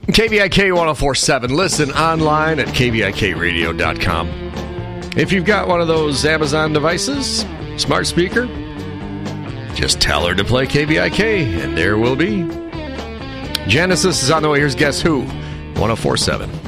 KVIK 1047. Listen online at KVIKradio.com. If you've got one of those Amazon devices, smart speaker, just tell her to play KVIK, and there will be. Genesis is on the way. Here's Guess Who? 1047.